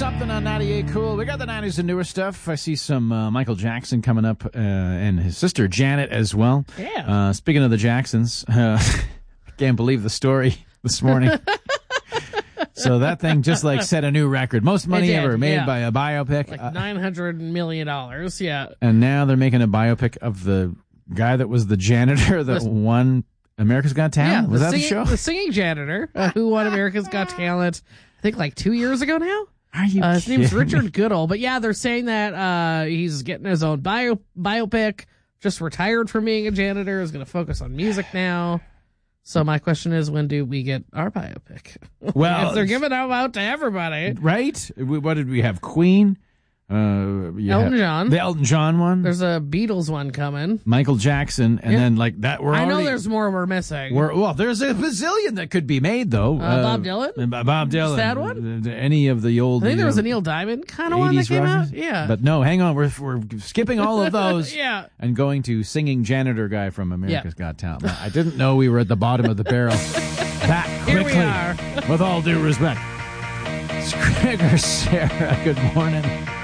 Something on 98 Cool. We got the 90s and newer stuff. I see some Michael Jackson coming up and his sister Janet as well. Yeah. Speaking of the Jacksons, I can't believe the story this morning. So that thing just set a new record. Most money ever made by a biopic. Like $900 million, yeah. And now they're making a biopic of the guy that was the janitor that won America's Got Talent. Was that the show? The singing janitor who won America's Got Talent, I think 2 years ago now. Are you his name's kidding Richard me? Goodall. But yeah, they're saying that he's getting his own biopic, just retired from being a janitor, is going to focus on music now. So my question is, when do we get our biopic? Well, if they're giving them out to everybody. Right? What did we have? Queen? Elton John. The Elton John one. There's a Beatles one coming. Michael Jackson. And then that. I know there's more we're missing. There's a bazillion that could be made, though. Bob Dylan? Bob Dylan. Is that one? Any of the old. I think there was a Neil Diamond kind of one that came out. Yeah. But no, hang on. We're skipping all of those. Yeah. And going to singing janitor guy from America's Got Talent. I didn't know we were at the bottom of the barrel that quickly. Here we are. With all due respect. It's Greg or Sarah. Good morning.